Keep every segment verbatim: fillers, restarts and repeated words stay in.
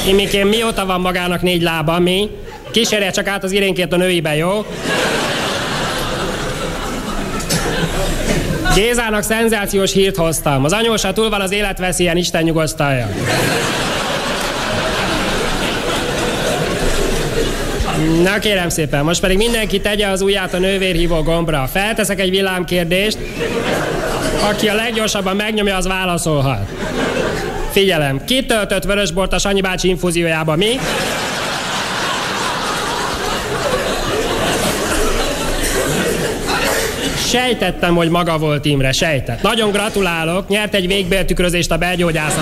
Imikém, mióta van magának négy lába, mi? Kísérje csak át az irénkét a nőibe, jó? Gézának szenzációs hírt hoztam. Az anyósa túl van az életveszélyen, Isten nyugosztalja. Na kérem szépen, most pedig mindenki tegye az ujját a nővérhívó gombra. Felteszek egy villámkérdést. Aki a leggyorsabban megnyomja, az válaszolhat. Figyelem, ki töltött vörösbort a Sanyi bácsi infúziójába, mi? Sejtettem, hogy maga volt Imre, sejtett. Nagyon gratulálok, nyert egy végbéltükrözést a belgyógyászaton.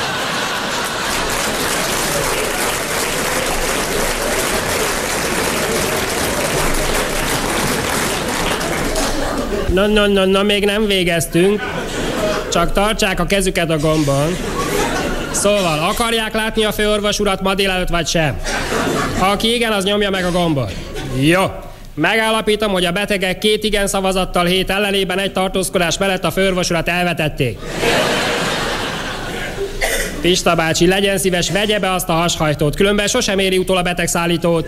Na, na, na, na, még nem végeztünk. Csak tartsák a kezüket a gombon. Szóval, akarják látni a főorvos urat ma délelőtt, vagy sem? Aki igen, az nyomja meg a gombot. Jó. Megállapítom, hogy a betegek két igen szavazattal, hét ellenében, egy tartózkodás mellett a főorvos urat elvetették. Pista bácsi, legyen szíves, vegye be azt a hashajtót, különben sosem éri utol a betegszállítót.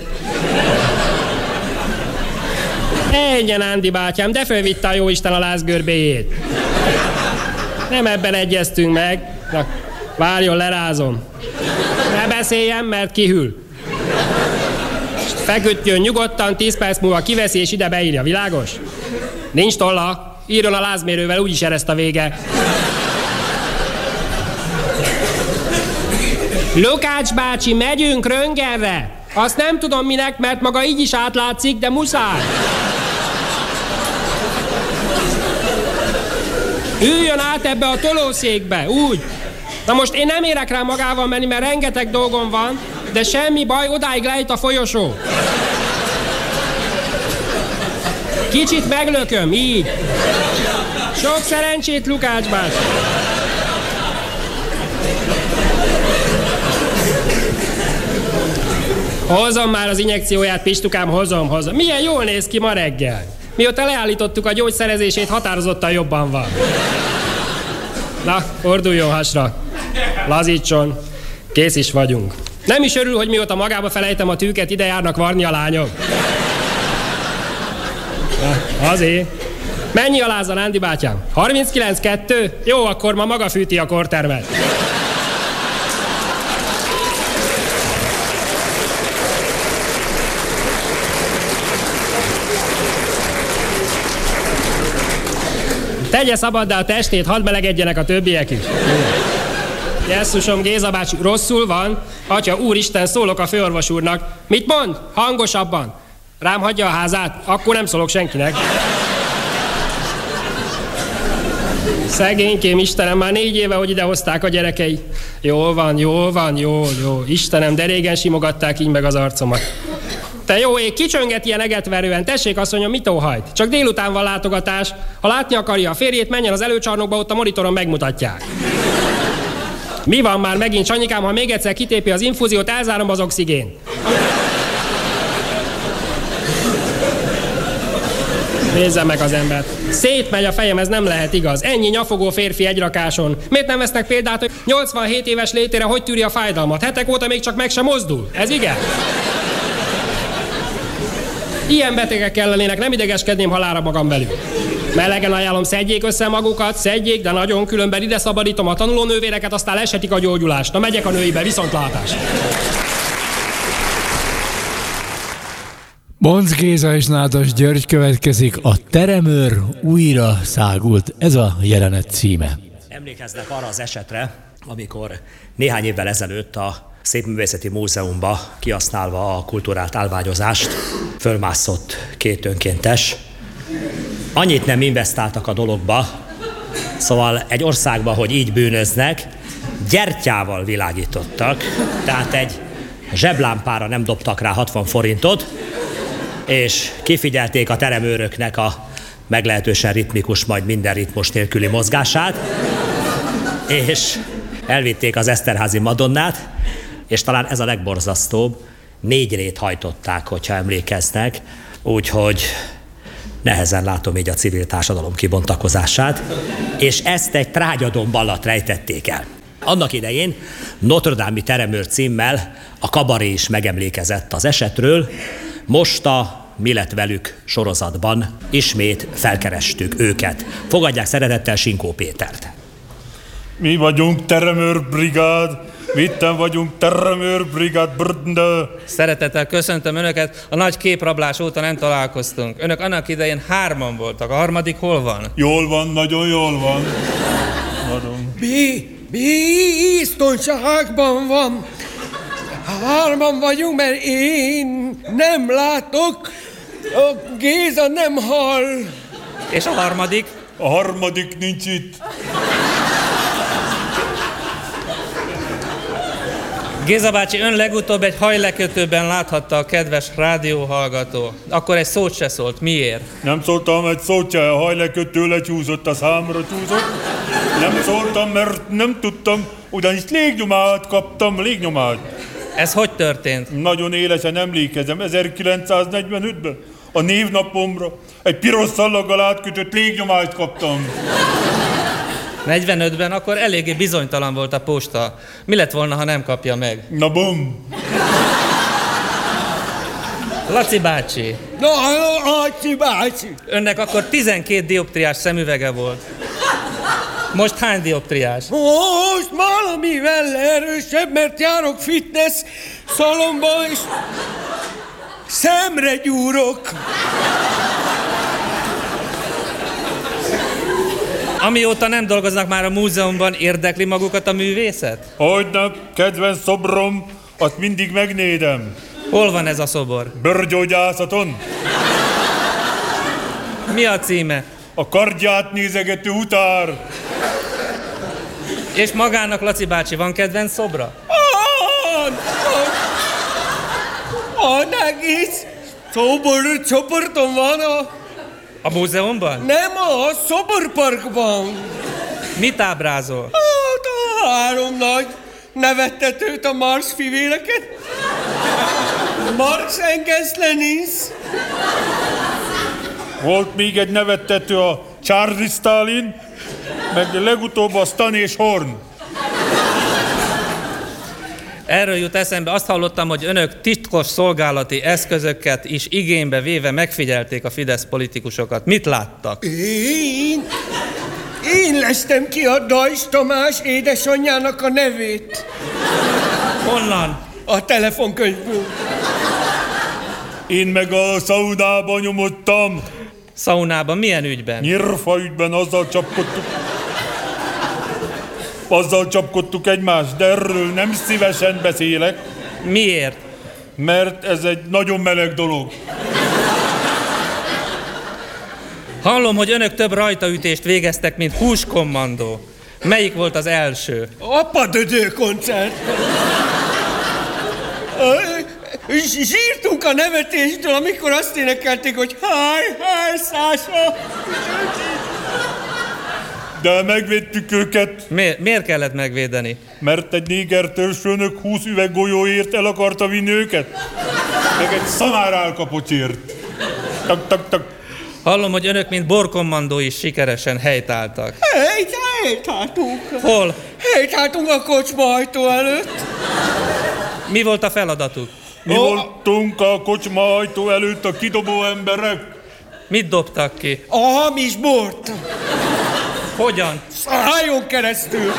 Ennyi, Nándi bátyám, de fölvitte a jóisten a lázgörbéjét. Nem ebben egyeztünk meg. Na, várjon, lerázom. Ne beszéljen, mert kihűl. Feküdjön nyugodtan, tíz perc múlva kiveszi és ide beírja, világos? Nincs tolla, írjon a lázmérővel, úgyis ereszt a vége. Lukács bácsi, megyünk röntgenre. Azt nem tudom minek, mert maga így is átlátszik, de muszáj. Üljön át ebbe a tolószékbe, úgy. Na most én nem érek rá magával menni, mert rengeteg dolgom van, de semmi baj, odáig lejt a folyosó. Kicsit meglököm, így. Sok szerencsét, Lukács bácsi. Hozom már az injekcióját, Pistukám, hozom, hozom. Milyen jól néz ki ma reggel. Mióta leállítottuk a gyógyszerezését, határozottan jobban van. Na, forduljon hasra. Lazítson. Kész is vagyunk. Nem is örül, hogy mióta magába felejtem a tűket, ide járnak varni a lányok. Na, azért. Mennyi a láza, Nándi bátyám? harminckilenc kettő? Jó, akkor ma maga fűti a kortermet. Tegye szabaddá a testét, hadd melegedjenek a többiek is. Jesszusom, Géza bácsi, rosszul van? Atya, úristen, szólok a főorvos úrnak. Mit mond? Hangosabban. Rám hagyja a házát? Akkor nem szólok senkinek. Szegénykém, Istenem, már négy éve, hogy idehozták a gyerekei. Jól van, jól van, jó, jó. Istenem, de régen simogatták így meg az arcomat. Te jó ég, kicsönget ilyen egetverően, tessék asszonyom, mit óhajt? Csak délután van látogatás. Ha látni akarja a férjét, menjen az előcsarnokba, ott a monitoron megmutatják. Mi van már megint, Sanyikám, ha még egyszer kitépi az infúziót, elzárom az oxigén. Nézze meg az embert. Szétmegy a fejem, ez nem lehet igaz. Ennyi nyafogó férfi egy rakáson. Miért nem vesznek példát, hogy nyolcvanhét éves létére hogy tűri a fájdalmat? Hetek óta még csak meg sem mozdul. Ez igen? Ilyen betegek kellenének, nem idegeskedném halálra magam velük. Melegen ajánlom, szedjék össze magukat, szedjék, de nagyon, különben ide szabadítom a tanulónővéreket, aztán lesetik a gyógyulást. Na, megyek a nőibe, viszontlátás! Bonc Géza és Nádas György következik, a Teremőr újra szágult. Ez a jelenet címe. Emlékeznek arra az esetre, amikor néhány évvel ezelőtt a Szépművészeti Múzeumba, kihasználva a kulturált állványozást, fölmászott két önkéntes. Annyit nem investáltak a dologba, szóval egy országban, hogy így bűnöznek, gyertyával világítottak, tehát egy zseblámpára nem dobtak rá hatvan forintot, és kifigyelték a teremőröknek a meglehetősen ritmikus, majd minden ritmus nélküli mozgását, és elvitték az Eszterházi Madonnát, és talán ez a legborzasztóbb, négy rét hajtották, hogyha emlékeznek, úgyhogy nehezen látom így a civil társadalom kibontakozását, és ezt egy trágyadomb alatt rejtették el. Annak idején Notre Dame-i teremőr címmel a kabaré is megemlékezett az esetről, most a Mi lett velük sorozatban ismét felkerestük őket. Fogadják szeretettel Sinkó Pétert. Mi vagyunk teremőrbrigád, mitten vagyunk teremőrbrigád, brndö. Szeretettel köszöntöm Önöket, a nagy képrablás óta nem találkoztunk. Önök annak idején hárman voltak, a harmadik hol van? Jól van, nagyon jól van. Adom. Bi, biztonságban van. Hárman vagyunk, mert én nem látok, a Géza nem hall. És a harmadik? A harmadik nincs itt. Géza bácsi, ön legutóbb egy hajlekötőben láthatta a kedves rádióhallgató. Akkor egy szót se szólt. Miért? Nem szóltam egy szót se, a hajlekötő lecsúszott, a számra csúszott. Nem szóltam, mert nem tudtam, ugyanis légnyomát kaptam, légnyomát. Ez hogy történt? Nagyon élesen emlékezem, ezerkilencszáznegyvenötben a névnapomra egy piros szallaggal átkötött légnyomát kaptam. negyvenötben akkor eléggé bizonytalan volt a posta. Mi lett volna, ha nem kapja meg? Na bum! Laci bácsi. Na, Laci bácsi. Önnek akkor tizenkét dioptriás szemüvege volt. Most hány dioptriás? Most valamivel erősebb, mert járok fitness szalomba, és szemre gyúrok. Amióta nem dolgoznak már a múzeumban, érdekli magukat a művészet? Hogyne, kedvenc szobrom, azt mindig megnézem. Hol van ez a szobor? Bőrgyógyászaton. Mi a címe? A kardját nézegető utár. És magának, Laci bácsi, van kedvenc szobra? Van, van, egész szobor csoportom van a... A múzeumban? Nem, a szoborparkban. Mit ábrázol? Hát a három nagy nevettetőt, a Marx fivéreket. Marx, Engels, Lenin. Volt még egy nevettető, a Charlie Stalin, meg legutóbb a Stan és Horn. Erről jut eszembe, azt hallottam, hogy önök titkos szolgálati eszközöket is igénybe véve megfigyelték a Fidesz politikusokat. Mit láttak? Én? Én lestem ki a Dajs Tamás édesanyjának a nevét. Honnan? A telefonkönyvből. Én meg a szaunában nyomottam. Szaunában? Milyen ügyben? Nyírfa ügyben azzal csapkodtuk. Azzal csapkodtuk egymást, de erről nem szívesen beszélek. Miért? Mert ez egy nagyon meleg dolog. Hallom, hogy önök több rajtaütést végeztek, mint húskommandó. Melyik volt az első? Apadödő koncert. Zsírtunk a nevetéstől, amikor azt énekelték, hogy háj, háj, Szása. De megvédtük őket. Miért, miért kellett megvédeni? Mert egy néger törzsfőnök húsz üveg golyóért el akarta vinni őket. Meg egy szamár álkapocsért. Tak, tak, tak. Hallom, hogy önök, mint borkommandó is sikeresen helytáltak. Helyt, helytáltunk. Hol? Helytáltunk a kocsma ajtó előtt. Mi volt a feladatuk? Mi Oh. voltunk a kocsma ajtó előtt a kidobó emberek. Mit dobtak ki? A hamis bort. Hogyan? Szájon keresztül.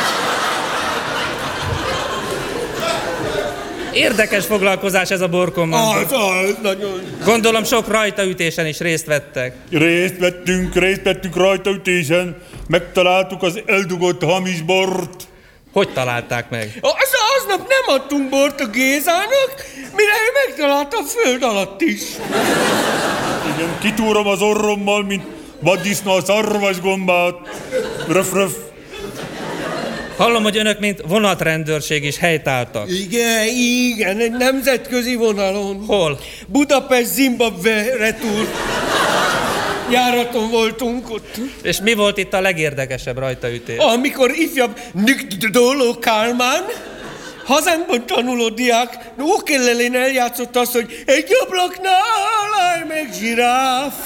Érdekes foglalkozás ez a borkommandó. Az, az, nagyon. Gondolom sok rajtaütésen is részt vettek. Részt vettünk, részt vettünk rajtaütésen. Megtaláltuk az eldugott hamis bort. Hogy találták meg? Az, aznap nem adtunk bort a Gézának, mire ő megtalálta a föld alatt is. Igen, kitúrom az orrommal, mint vaddisznó a szarvasgombát. Röf, röf. Hallom, hogy önök, mint vonatrendőrség is helytáltak. Igen, igen, egy nemzetközi vonalon. Hol? Budapest, Zimbabwe, retúr. Járaton voltunk ott. És mi volt itt a legérdekesebb rajtaütés? Amikor ifjabb Nikdoló Kálmán, hazánkban tanuló diák, ukelelén eljátszott azt, hogy egy ablaknál állj meg zsiráf.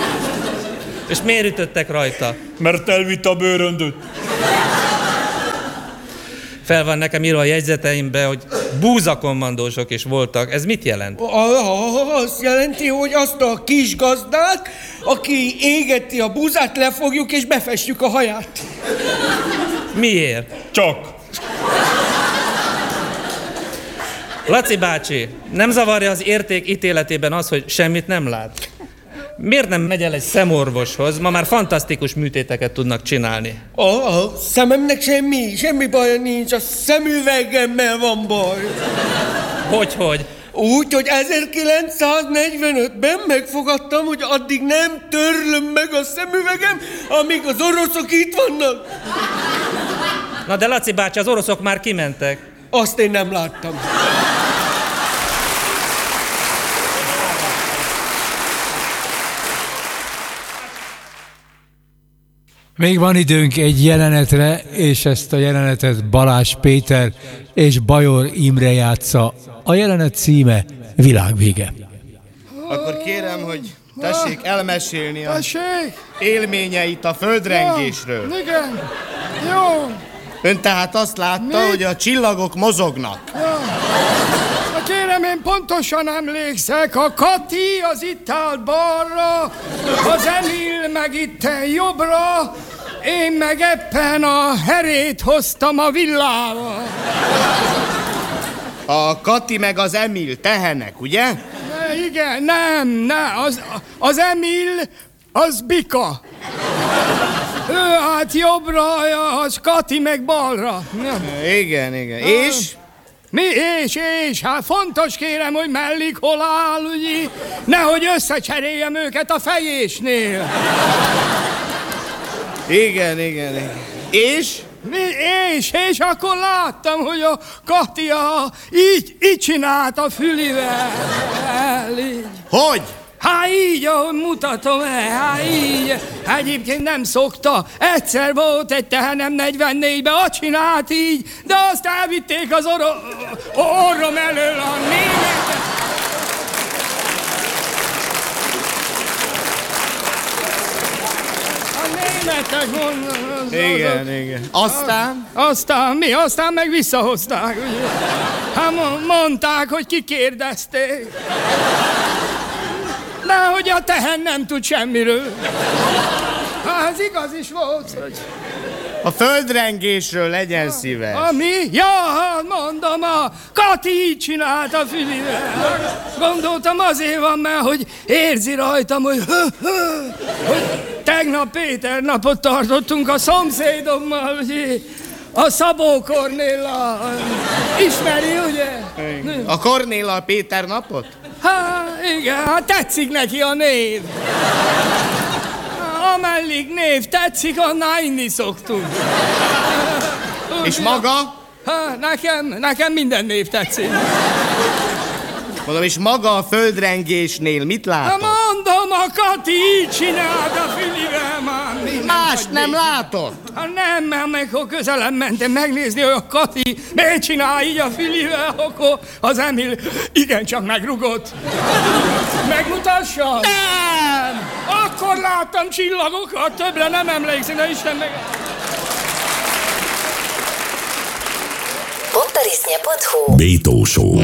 És miért ütöttek rajta? Mert elvitt a bőröndöt. fel van nekem írva a jegyzeteimbe, hogy búzakommandósok is voltak. Ez mit jelent? Azt jelenti, hogy azt a kis gazdát, aki égeti a búzát, lefogjuk és befestjük a haját. Miért? Csak. Laci bácsi, nem zavarja az érték ítéletében az, hogy semmit nem lát? Miért nem megy el egy szemorvoshoz? Ma már fantasztikus műtéteket tudnak csinálni. A, a szememnek semmi, semmi baja nincs, a szemüvegemmel van baj. Hogyhogy? Úgy, hogy ezerkilencszáznegyvenötben megfogadtam, hogy addig nem törlöm meg a szemüvegem, amíg az oroszok itt vannak. Na de Laci bácsi, az oroszok már kimentek. Azt én nem láttam. Még van időnk egy jelenetre, és ezt a jelenetet Balázs Péter és Bajor Imre játsza. A jelenet címe Világvége. Akkor kérem, hogy tessék elmesélni a Tessék? élményeit a földrengésről. Ja, igen. Jó. Ön tehát azt látta, Mi? hogy a csillagok mozognak. Ja. Na kérem, én pontosan emlékszek, a Kati az itt állt balra, az Emil meg itt jobbra, én meg éppen a herét hoztam a villával. A Kati meg az Emil tehenek, ugye? Ne, igen, nem, ne, az, az Emil, az bika. Ő hát jobbra, az Kati meg balra. Igen, igen. És? Mi és, és? Hát fontos kérem, hogy mellik hol áll, ugye? Nehogy összecseréljem őket a fejésnél. Igen, igen, igen. És? Mi, és, és akkor láttam, hogy a Katia így, így csinált a fülivel. Így. Hogy? Hát így, ahogy mutatom el, hát így. Egyébként nem szokta. Egyszer volt egy tehenem negyvennégyben, azt csinált így, de azt elvitték az orro, orrom elől a németek. A németek mondanak. Igen, igen. Aztán? Aztán mi? Aztán meg visszahozták, ugye? Hát mondták, hogy kikérdezték. De hogy a tehen nem tud semmiről. Hát ez igaz is volt, hogy... A földrengésről legyen szíves. Ami? Ja, hát mondom, a Kati így csinált a fülivel. Gondoltam azért van, mert hogy érzi rajtam, hogy... hogy tegnap Péter napot tartottunk a szomszédommal, ugye? A Szabó Kornéllal. Ismeri, ugye? A Kornéllal Péter napot? Hát igen, hát tetszik neki a név. Amellig név tetszik, annál inni szoktunk. És maga? Hát nekem, nekem minden név tetszik. Mondom, és maga a földrengésnél mit látott? Na mondom, a Kati így csinált a fülivel már. Más nem látott? Hát nem, mert amikor közelem mentem megnézni, hogy a Kati miért csinál így a fülivel, akkor az Emil igencsak megrugott. Megmutassa? Nem! Akkor láttam csillagokat, többre nem emlékszem, de Isten meg... poptarisnya pont hu Bétó Show.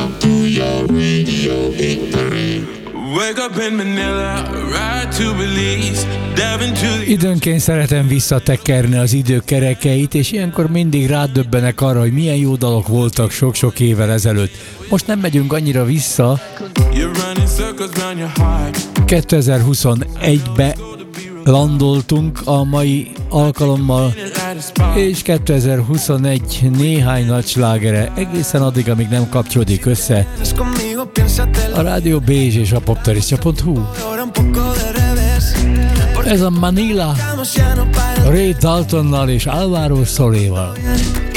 Időnként szeretem visszatekerni az idők kerekeit, és ilyenkor mindig rádöbbenek arra, hogy milyen jó dalok voltak sok-sok évvel ezelőtt. Most nem megyünk annyira vissza. kétezer-huszonegybe landoltunk a mai alkalommal, és kétezer-huszonegy néhány nagy slágere egészen addig, amíg nem kapcsolódik össze a Rádió Bézs és a poptarisnya pont hu. Ez a Manila Ray Daltonnal és Alvaro Soléval.